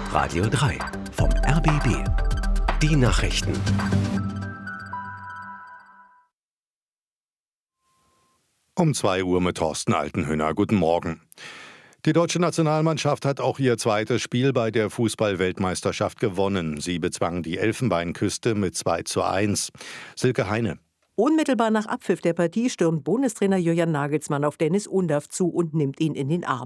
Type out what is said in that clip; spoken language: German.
Radio 3 vom RBB. Die Nachrichten. Um 2 Uhr mit Thorsten Altenhöhner. Guten Morgen. Die deutsche Nationalmannschaft hat auch ihr zweites Spiel bei der Fußball-Weltmeisterschaft gewonnen. Sie bezwang die Elfenbeinküste mit 2:1. Silke Heine. Unmittelbar nach Abpfiff der Partie stürmt Bundestrainer Julian Nagelsmann auf Dennis Undaff zu und nimmt ihn in den Arm.